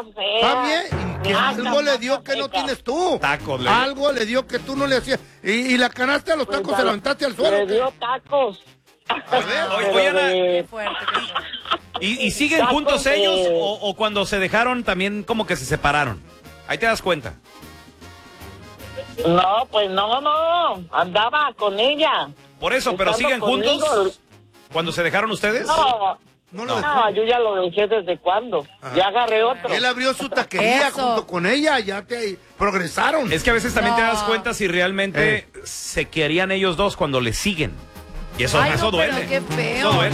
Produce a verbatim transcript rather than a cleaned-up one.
fea. Está bien, y que Naca, algo le dio naca, que no seca. tienes tú. Tacos, le- Algo le dio que tú no le hacías. Y, y la canasta de los Pues, tacos se la aventaste al suelo. Le ¿qué? dio tacos. A ver, Oye, Pero oye, Ana, de- Qué fuerte, qué fuerte. ¿Y, y siguen Tacos juntos de- ellos o, o cuando se dejaron también como que se separaron? Ahí te das cuenta. No, pues no, no. Andaba con ella. Por eso, pero Estando siguen conmigo. juntos cuando se dejaron ustedes. No, no lo no, dejó. yo ya lo dejé desde cuándo. Ajá. Ya agarré otro. Él abrió su taquería Eso. junto con ella, ya te progresaron. Es que a veces también te No. das cuenta si realmente Eh. se querían ellos dos cuando le siguen. Y eso, Ay, eso no, pero duele. qué feo. Eso duele.